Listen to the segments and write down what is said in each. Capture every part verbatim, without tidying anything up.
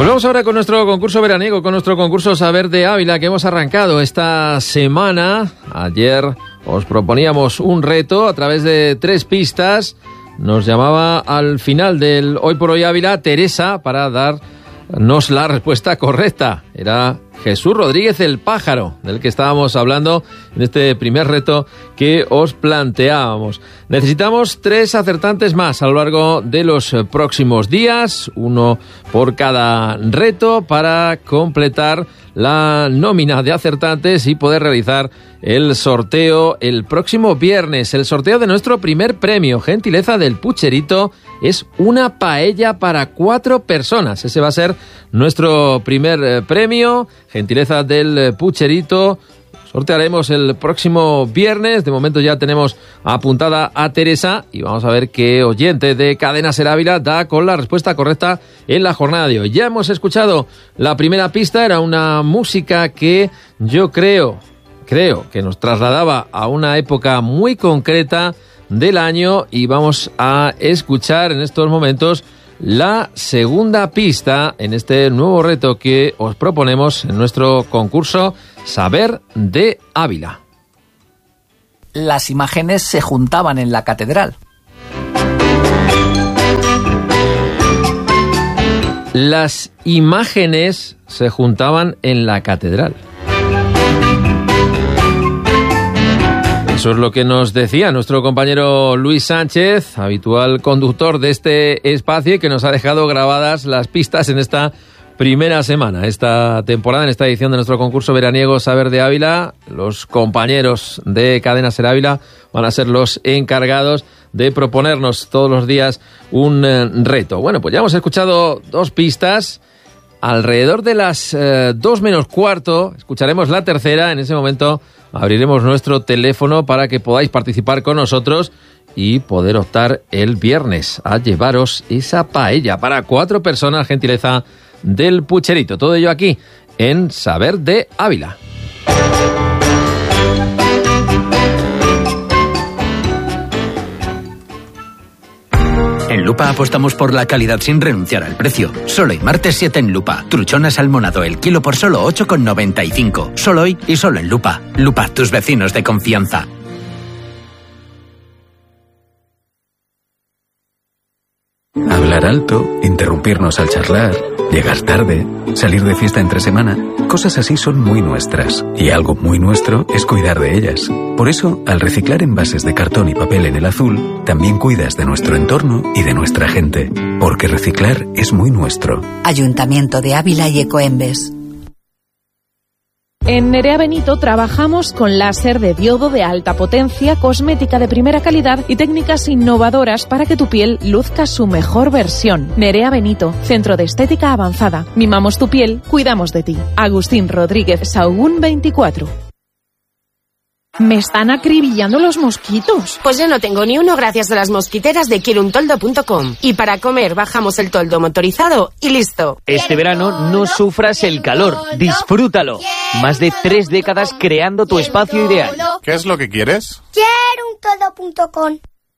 Pues vamos ahora con nuestro concurso veraniego, con nuestro concurso Saber de Ávila que hemos arrancado esta semana. Ayer os proponíamos un reto a través de tres pistas. Nos llamaba al final del Hoy por Hoy Ávila Teresa para darnos la respuesta correcta. Era Jesús Rodríguez el Pájaro, del que estábamos hablando en este primer reto que os planteábamos. Necesitamos tres acertantes más a lo largo de los próximos días, uno por cada reto, para completar la nómina de acertantes y poder realizar el sorteo el próximo viernes. El sorteo de nuestro primer premio, gentileza del Pucherito, es una paella para cuatro personas. Ese va a ser nuestro primer eh, premio, gentileza del Pucherito. Sortearemos el próximo viernes. De momento ya tenemos apuntada a Teresa y vamos a ver qué oyente de Cadena Ser Ávila da con la respuesta correcta en la jornada de hoy. Ya hemos escuchado la primera pista, era una música que yo creo, creo que nos trasladaba a una época muy concreta del año, y vamos a escuchar en estos momentos la segunda pista en este nuevo reto que os proponemos en nuestro concurso Saber de Ávila. Las imágenes se juntaban en la catedral. Las imágenes se juntaban en la catedral. Eso es lo que nos decía nuestro compañero Luis Sánchez, habitual conductor de este espacio, y que nos ha dejado grabadas las pistas en esta primera semana, esta temporada, en esta edición de nuestro concurso veraniego Saber de Ávila. Los compañeros de Cadena Ser Ávila van a ser los encargados de proponernos todos los días un eh, reto. Bueno, pues ya hemos escuchado dos pistas. Alrededor de las eh, dos menos cuarto escucharemos la tercera. En ese momento abriremos nuestro teléfono para que podáis participar con nosotros y poder optar el viernes a llevaros esa paella para cuatro personas, gentileza del Pucherito. Todo ello aquí en Saber de Ávila. En Lupa apostamos por la calidad sin renunciar al precio. Solo hoy, martes siete en Lupa. Truchona salmonado el kilo por solo ocho con noventa y cinco. Solo hoy y solo en Lupa. Lupa, tus vecinos de confianza. Hablar alto, interrumpirnos al charlar, llegar tarde, salir de fiesta entre semana, cosas así son muy nuestras. Y algo muy nuestro es cuidar de ellas. Por eso, al reciclar envases de cartón y papel en el azul, también cuidas de nuestro entorno y de nuestra gente. Porque reciclar es muy nuestro. Ayuntamiento de Ávila y Ecoembes. En Nerea Benito trabajamos con láser de diodo de alta potencia, cosmética de primera calidad y técnicas innovadoras para que tu piel luzca su mejor versión. Nerea Benito, centro de estética avanzada. Mimamos tu piel, cuidamos de ti. Agustín Rodríguez Sahagún veinticuatro. Me están acribillando los mosquitos. Pues yo no tengo ni uno gracias a las mosquiteras de quiero un toldo punto com. Y para comer bajamos el toldo motorizado y listo. Este verano no sufras el calor, disfrútalo. Más de tres décadas creando tu espacio ideal. ¿Qué es lo que quieres? quiero un toldo punto com.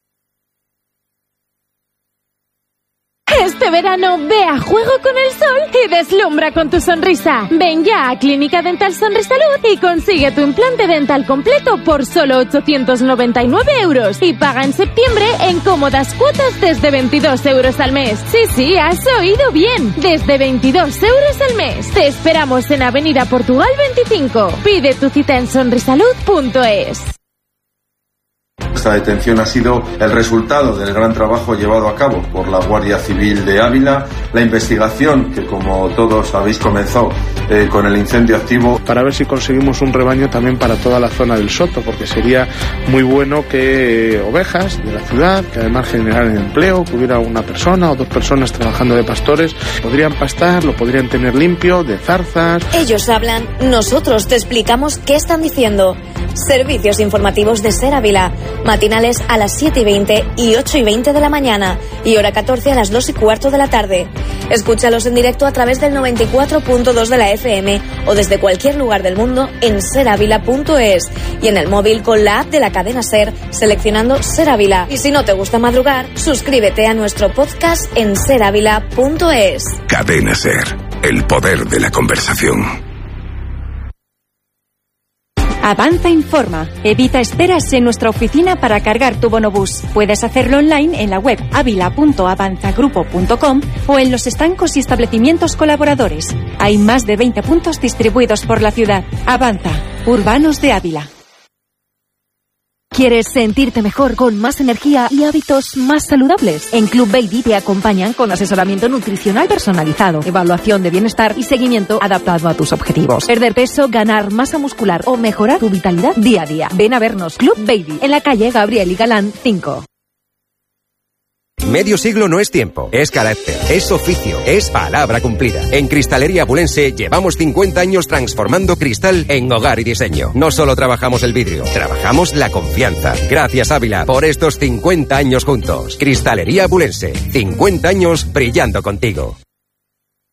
Este verano ve a juego con el sol y deslumbra con tu sonrisa. Ven ya a Clínica Dental Sonrisalud y consigue tu implante dental completo por solo ochocientos noventa y nueve euros y paga en septiembre en cómodas cuotas desde veintidós euros al mes. Sí, sí, has oído bien, desde veintidós euros al mes. Te esperamos en Avenida Portugal veinticinco. Pide tu cita en sonrisalud punto es. Esta detención ha sido el resultado del gran trabajo llevado a cabo por la Guardia Civil de Ávila, la investigación que, como todos sabéis, comenzó eh, con el incendio activo. Para ver si conseguimos un rebaño también para toda la zona del Soto, porque sería muy bueno que eh, ovejas de la ciudad, que además generaran empleo, que hubiera una persona o dos personas trabajando de pastores, podrían pastar, lo podrían tener limpio, de zarzas. Ellos hablan, nosotros te explicamos qué están diciendo. Servicios informativos de Ser Ávila. Matinales a las siete y veinte y ocho y veinte de la mañana y hora catorce a las dos y cuarto de la tarde. Escúchalos en directo a través del noventa y cuatro punto dos de la F M o desde cualquier lugar del mundo en ser ávila punto es y en el móvil con la app de la cadena Ser seleccionando Ser Ávila. Y si no te gusta madrugar, suscríbete a nuestro podcast en ser ávila punto es. Cadena Ser, El poder de la conversación. Avanza informa. Evita esperas en nuestra oficina para cargar tu bonobús. Puedes hacerlo online en la web avila punto avanzagrupo punto com o en los estancos y establecimientos colaboradores. Hay más de veinte puntos distribuidos por la ciudad. Avanza. Urbanos de Ávila. ¿Quieres sentirte mejor con más energía y hábitos más saludables? En Club Baby te acompañan con asesoramiento nutricional personalizado, evaluación de bienestar y seguimiento adaptado a tus objetivos. Perder peso, ganar masa muscular o mejorar tu vitalidad día a día. Ven a vernos Club Baby en la calle Gabriel y Galán cinco. Medio siglo no es tiempo, es carácter, es oficio, es palabra cumplida. En Cristalería Abulense llevamos cincuenta años transformando cristal en hogar y diseño. No solo trabajamos el vidrio, trabajamos la confianza. Gracias, Ávila, por estos cincuenta años juntos. Cristalería Abulense, cincuenta años brillando contigo.